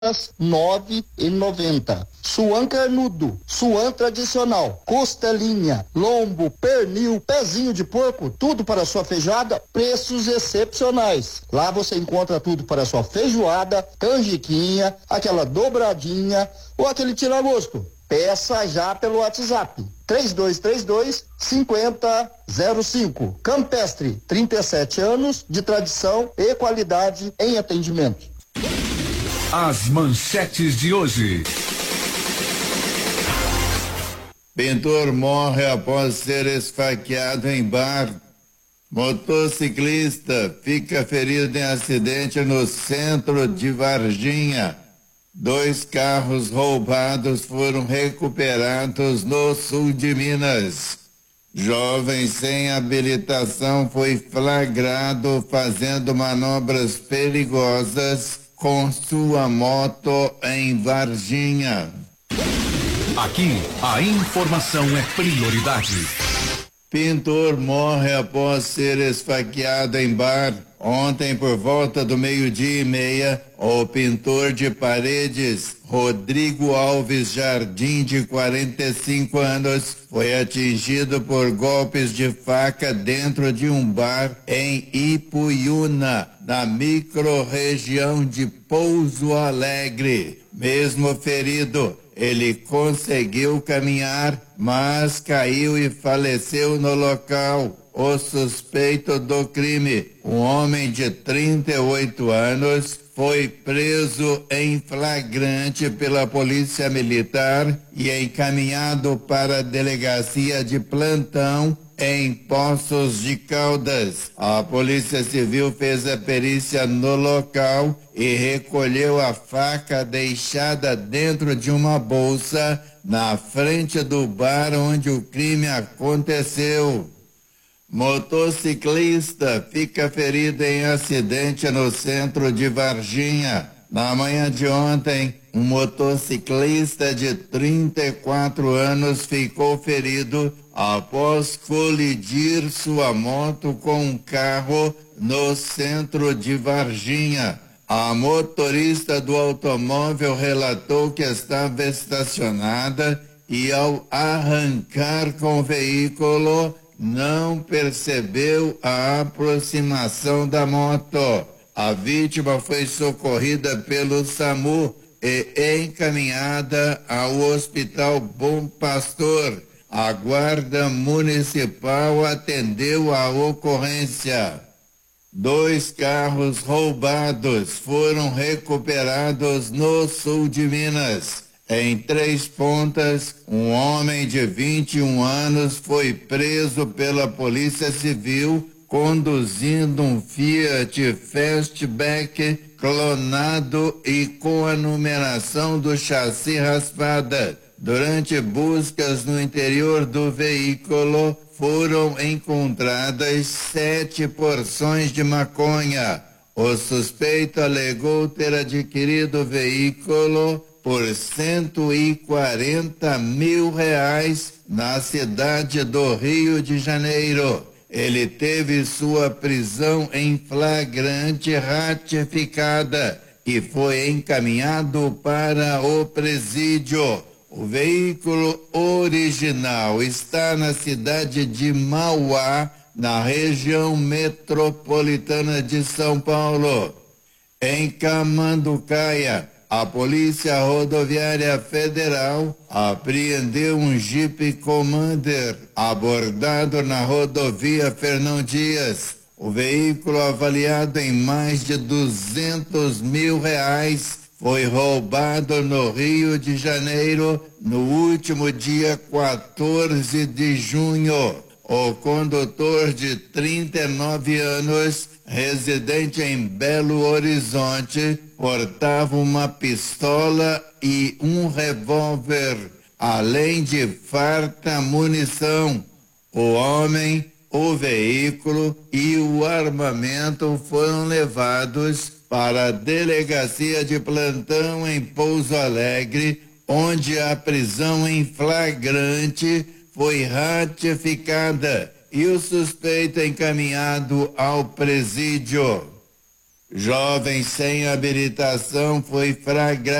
9,90. Suan carnudo, suan tradicional, costelinha, lombo, pernil, pezinho de porco, tudo para sua feijoada, preços excepcionais. Lá você encontra tudo para sua feijoada, canjiquinha, aquela dobradinha ou aquele tira-gosto. Peça já pelo WhatsApp. 3232-5005. Campestre, 37 anos de tradição e qualidade em atendimento. As manchetes de hoje. Pintor morre após ser esfaqueado em bar. Motociclista fica ferido em acidente no centro de Varginha. 2 carros roubados foram recuperados no sul de Minas. Jovem sem habilitação foi flagrado fazendo manobras perigosas com sua moto em Varginha. Aqui, a informação é prioridade. Pintor morre após ser esfaqueado em bar. Ontem, por volta do 12:30, o pintor de paredes, Rodrigo Alves Jardim, de 45 anos, foi atingido por golpes de faca dentro de um bar em Ipuiuna, na microrregião de Pouso Alegre. Mesmo ferido, ele conseguiu caminhar, mas caiu e faleceu no local. O suspeito do crime, um homem de 38 anos, foi preso em flagrante pela Polícia Militar e encaminhado para a delegacia de plantão em Poços de Caldas. A Polícia Civil fez a perícia no local e recolheu a faca deixada dentro de uma bolsa na frente do bar onde o crime aconteceu. Motociclista fica ferido em acidente no centro de Varginha. Na manhã de ontem, um motociclista de 34 anos ficou ferido após colidir sua moto com um carro no centro de Varginha. A motorista do automóvel relatou que estava estacionada e, ao arrancar com o veículo, não percebeu a aproximação da moto. A vítima foi socorrida pelo SAMU e encaminhada ao Hospital Bom Pastor. A Guarda Municipal atendeu a ocorrência. 2 carros roubados foram recuperados no sul de Minas. Em Três Pontas, um homem de 21 anos foi preso pela Polícia Civil conduzindo um Fiat Fastback clonado e com a numeração do chassi raspada. Durante buscas no interior do veículo, foram encontradas 7 porções de maconha. O suspeito alegou ter adquirido o veículo por R$140 mil na cidade do Rio de Janeiro. Ele teve sua prisão em flagrante ratificada e foi encaminhado para o presídio. O veículo original está na cidade de Mauá, na região metropolitana de São Paulo. Em Camanducaia, a Polícia Rodoviária Federal apreendeu um Jeep Commander abordado na rodovia Fernão Dias. O veículo, avaliado em mais de R$200 mil, foi roubado no Rio de Janeiro no último dia 14 de junho. O condutor, de 39 anos, residente em Belo Horizonte, portava uma pistola e um revólver, além de farta munição. O homem, o veículo e o armamento foram levados para a delegacia de plantão em Pouso Alegre, onde a prisão em flagrante foi ratificada e o suspeito encaminhado ao presídio. Jovem sem habilitação foi flagrado